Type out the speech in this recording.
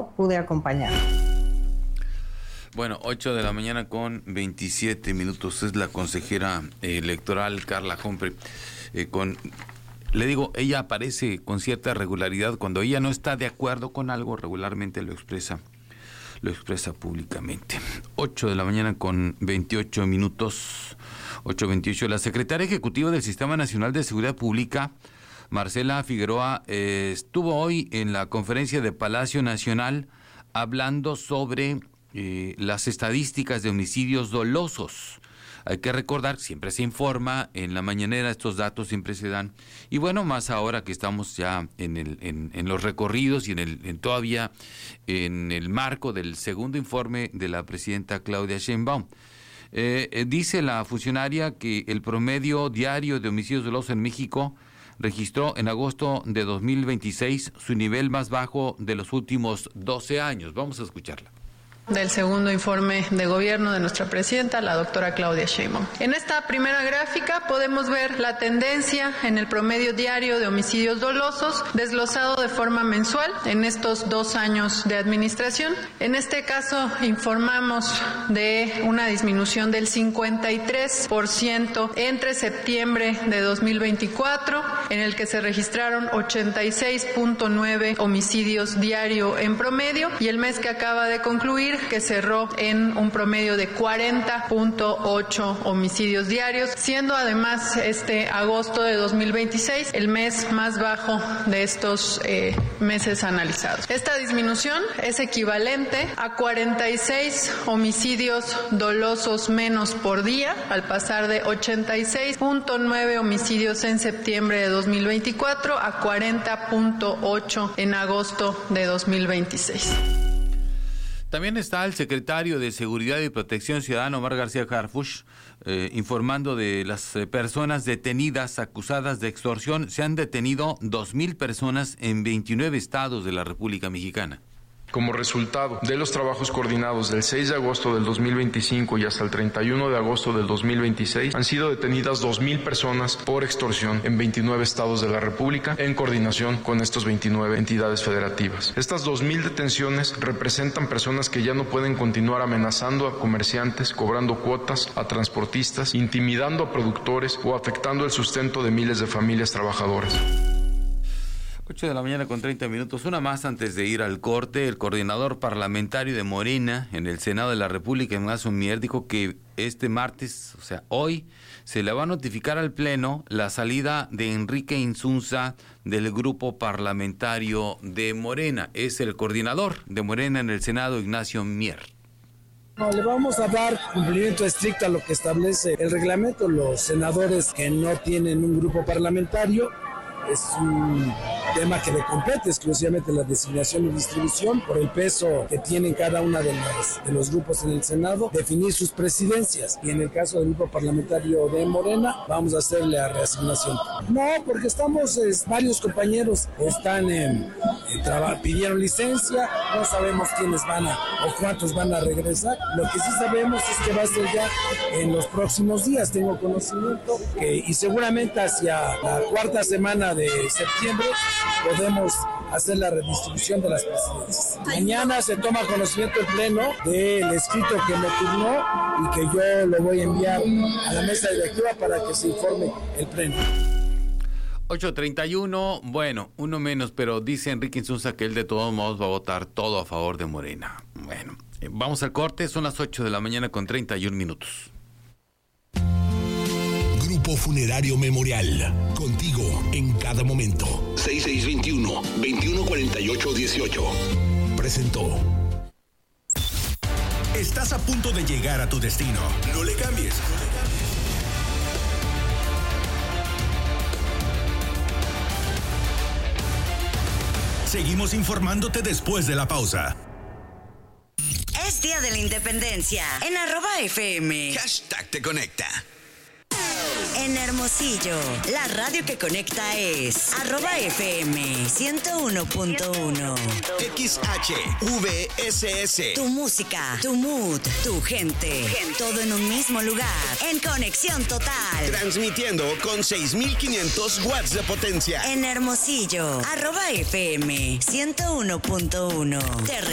no pude acompañar. Bueno, 8 de la mañana con 27 minutos. Es la consejera electoral Carla Humphrey. Le digo, ella aparece con cierta regularidad. Cuando ella no está de acuerdo con algo, regularmente lo expresa públicamente. 8 de la mañana con 28 minutos. 8:28. La secretaria ejecutiva del Sistema Nacional de Seguridad Pública, Marcela Figueroa, estuvo hoy en la conferencia de Palacio Nacional hablando sobre las estadísticas de homicidios dolosos. Hay que recordar, siempre se informa en la mañanera, estos datos siempre se dan. Y bueno, más ahora que estamos ya en los recorridos y todavía en el marco del segundo informe de la presidenta Claudia Sheinbaum. Dice la funcionaria que el promedio diario de homicidios dolosos en México registró en agosto de 2026 su nivel más bajo de los últimos 12 años. Vamos a escucharla. Del segundo informe de gobierno de nuestra presidenta, la doctora Claudia Sheinbaum. En esta primera gráfica podemos ver la tendencia en el promedio diario de homicidios dolosos desglosado de forma mensual en estos 2 años de administración. En este caso informamos de una disminución del 53% entre septiembre de 2024, en el que se registraron 86.9 homicidios diario en promedio, y el mes que acaba de concluir, que cerró en un promedio de 40.8 homicidios diarios, siendo además este agosto de 2026 el mes más bajo de estos meses analizados. Esta disminución es equivalente a 46 homicidios dolosos menos por día, al pasar de 86.9 homicidios en septiembre de 2024 a 40.8 en agosto de 2026. También está el secretario de Seguridad y Protección Ciudadana, Omar García Harfuch, informando de las personas detenidas acusadas de extorsión. Se han detenido 2,000 personas en 29 estados de la República Mexicana. Como resultado de los trabajos coordinados del 6 de agosto del 2025 y hasta el 31 de agosto del 2026, han sido detenidas 2,000 personas por extorsión en 29 estados de la República, en coordinación con estos 29 entidades federativas. Estas 2,000 detenciones representan personas que ya no pueden continuar amenazando a comerciantes, cobrando cuotas a transportistas, intimidando a productores o afectando el sustento de miles de familias trabajadoras. 8 de la mañana con 30 minutos. Una más antes de ir al corte. El coordinador parlamentario de Morena en el Senado de la República, Ignacio Mier, dijo que este martes, o sea, hoy, se le va a notificar al Pleno la salida de Enrique Insunza del grupo parlamentario de Morena. Es el coordinador de Morena en el Senado, Ignacio Mier. No, le vamos a dar cumplimiento estricto a lo que establece el reglamento. Los senadores que no tienen un grupo parlamentario, es un tema que le compete exclusivamente la designación y distribución por el peso que tienen cada una de los grupos en el Senado, definir sus presidencias. Y en el caso del grupo parlamentario de Morena, vamos a hacerle la reasignación. No, porque varios compañeros están pidieron licencia, no sabemos quiénes o cuántos van a regresar. Lo que sí sabemos es que va a ser ya en los próximos días, tengo conocimiento, y seguramente hacia la cuarta semana de septiembre podemos hacer la redistribución de las presidencias. Mañana se toma conocimiento el Pleno del escrito que me turnó y que yo lo voy a enviar a la mesa directiva para que se informe el Pleno. 8:31, bueno, uno menos, pero dice Enrique Insunza que él de todos modos va a votar todo a favor de Morena. Bueno, vamos al corte, son las 8 de la mañana con 31 minutos. Grupo Funerario Memorial, contigo en cada momento. 6621-2148-18. Presentó. Estás a punto de llegar a tu destino. No le cambies. Seguimos informándote después de la pausa. Es Día de la Independencia en @FM. #te conecta. En Hermosillo, la radio que conecta es @FM 101.1. XHVSS. Tu música, tu mood, tu gente. Todo en un mismo lugar. En conexión total. Transmitiendo con 6,500 watts de potencia. En Hermosillo, @FM 101.1.